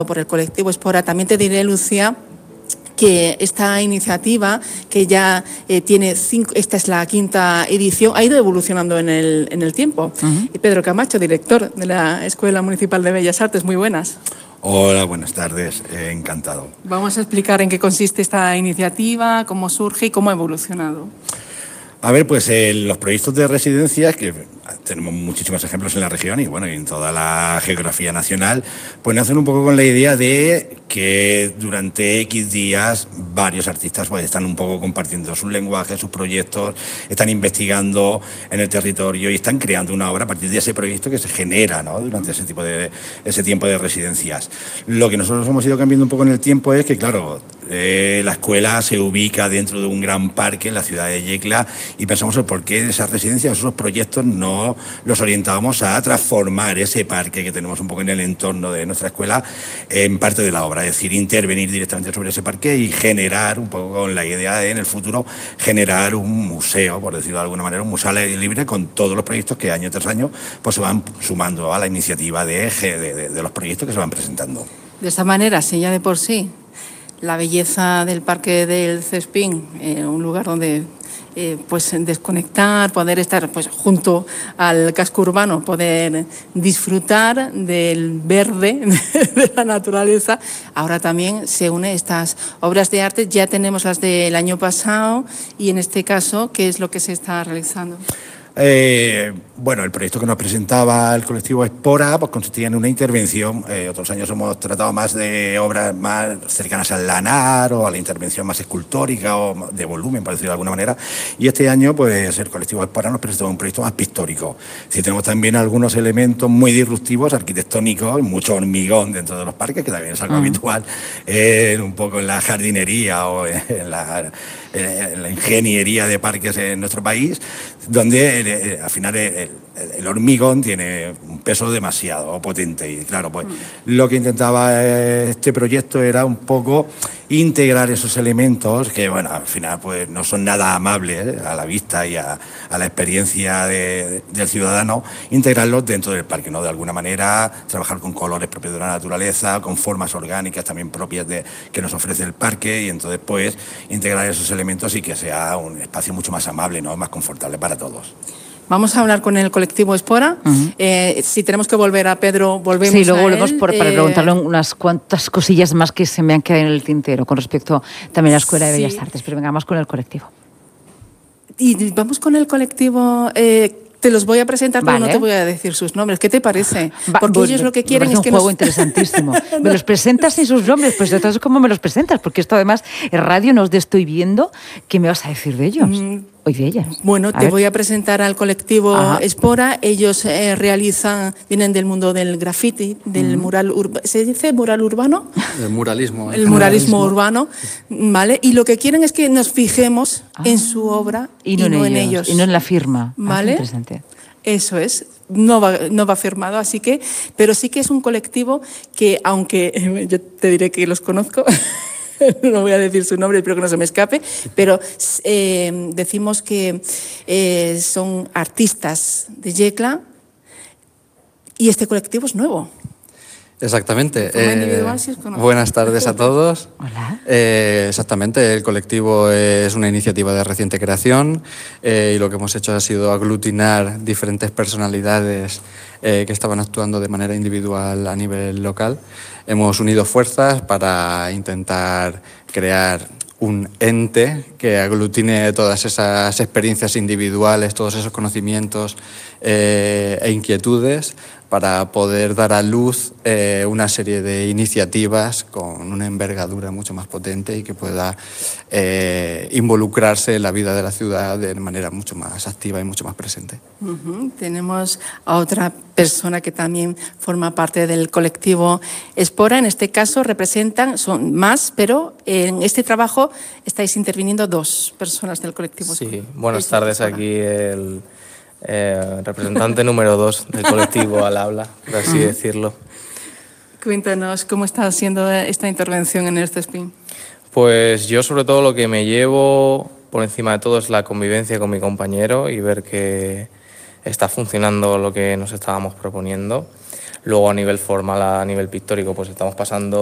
por el colectivo Espora. También te diré, Lucía, que esta iniciativa, que ya tiene esta es la 5ª edición, ha ido evolucionando en el tiempo. Y Pedro Camacho, director de la Escuela Municipal de Bellas Artes, muy buenas. Hola, buenas tardes, encantado. Vamos a explicar en qué consiste esta iniciativa, cómo surge y cómo ha evolucionado. A ver, pues los proyectos de residencias, que tenemos muchísimos ejemplos en la región y bueno, y en toda la geografía nacional, pues nacen un poco con la idea de que durante X días varios artistas pues están un poco compartiendo sus lenguajes, sus proyectos, están investigando en el territorio y están creando una obra a partir de ese proyecto que se genera, ¿no?, durante ese tiempo de residencias. Lo que nosotros hemos ido cambiando un poco en el tiempo es que, claro, la escuela se ubica dentro de un gran parque en la ciudad de Yecla y pensamos el por qué esas residencias, esos proyectos no los orientábamos a transformar ese parque que tenemos un poco en el entorno de nuestra escuela en parte de la obra, es decir, intervenir directamente sobre ese parque y generar un poco con la idea de en el futuro generar un museo, por decirlo de alguna manera, un museo al aire libre con todos los proyectos que año tras año pues se van sumando a la iniciativa de los proyectos que se van presentando. De esta manera, si ya de por sí la belleza del Parque del Cespín, un lugar donde pues desconectar, poder estar pues junto al casco urbano, poder disfrutar del verde, de la naturaleza. Ahora también se une estas obras de arte, ya tenemos las del año pasado y en este caso, ¿qué es lo que se está realizando? Bueno, el proyecto que nos presentaba el colectivo Espora pues consistía en una intervención. Otros años hemos tratado más de obras más cercanas al lanar o a la intervención más escultórica o de volumen, por decirlo de alguna manera. Y este año pues el colectivo Espora nos presentó un proyecto más pictórico. Sí, tenemos también algunos elementos muy disruptivos, arquitectónicos, mucho hormigón dentro de los parques, que también es algo habitual un poco en la jardinería o en la ingeniería de parques en nuestro país, donde al final el hormigón tiene un peso demasiado potente y claro, pues lo que intentaba este proyecto era un poco integrar esos elementos que, bueno, al final pues no son nada amables a la vista y a la experiencia del ciudadano, integrarlos dentro del parque, ¿no? De alguna manera trabajar con colores propios de la naturaleza, con formas orgánicas también propias que nos ofrece el parque y entonces pues integrar esos elementos y que sea un espacio mucho más amable, ¿no?, más confortable para todos. Vamos a hablar con el colectivo Espora. Si tenemos que volver a Pedro, volvemos a él. Sí, luego volvemos para preguntarle unas cuantas cosillas más que se me han quedado en el tintero con respecto también a la Escuela de Bellas Artes. Pero venga, vamos con el colectivo. Y vamos con el colectivo... te los voy a presentar, pero no te voy a decir sus nombres. ¿Qué te parece? Porque ellos lo que quieren es que un juego interesantísimo. ¿Me los presentas sin sus nombres? Pues entonces, ¿cómo me los presentas? Porque esto además es radio, no os estoy viendo. ¿Qué me vas a decir de ellos? Hoy de ellas. Bueno, te voy a presentar al colectivo Espora. Ellos vienen del mundo del graffiti, del mural urbano. ¿Se dice mural urbano? El muralismo. El muralismo urbano, ¿vale? Y lo que quieren es que nos fijemos en su obra y no en ellos. Y no en la firma. ¿Vale? Interesante. Eso es. No va firmado, así que... Pero sí que es un colectivo que, aunque yo te diré que los conozco... No voy a decir su nombre, espero que no se me escape, pero decimos que son artistas de Yecla y este colectivo es nuevo. Exactamente. Individual, si buenas tardes a todos. Hola. Exactamente, el colectivo es una iniciativa de reciente creación y lo que hemos hecho ha sido aglutinar diferentes personalidades que estaban actuando de manera individual a nivel local. Hemos unido fuerzas para intentar crear un ente que aglutine todas esas experiencias individuales, todos esos conocimientos e inquietudes para poder dar a luz una serie de iniciativas con una envergadura mucho más potente y que pueda involucrarse en la vida de la ciudad de manera mucho más activa y mucho más presente. Tenemos a otra persona que también forma parte del colectivo Espora. En este caso son más, pero en este trabajo estáis interviniendo 2 personas del colectivo Espora. Sí, buenas tardes, aquí el representante número 2 del colectivo al habla, por así decirlo. Cuéntanos cómo está haciendo esta intervención en el Cespín. Pues yo sobre todo lo que me llevo por encima de todo es la convivencia con mi compañero y ver que está funcionando lo que nos estábamos proponiendo. Luego a nivel formal, a nivel pictórico, pues estamos pasando